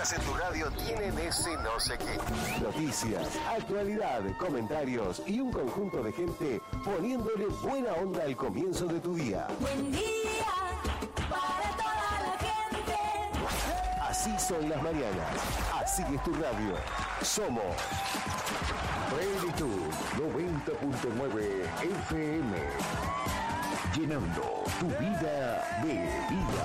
mañanas en tu radio tienen ese no sé qué. Noticias, actualidad, comentarios y un conjunto de gente poniéndole buena onda al comienzo de tu día. Buen día para toda la gente. Así son las mañanas. Así es tu radio. Somos Plenitud 90.9 FM. Llenando tu vida de vida.